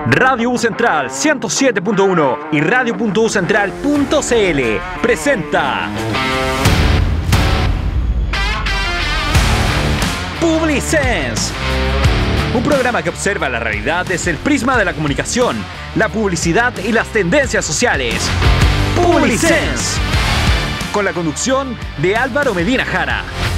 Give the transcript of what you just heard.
Radio U Central 107.1 y radio.ucentral.cl presenta Publisense, un programa que observa la realidad desde el prisma de la comunicación, la publicidad y las tendencias sociales. Publisense, con la conducción de Álvaro Medina Jara.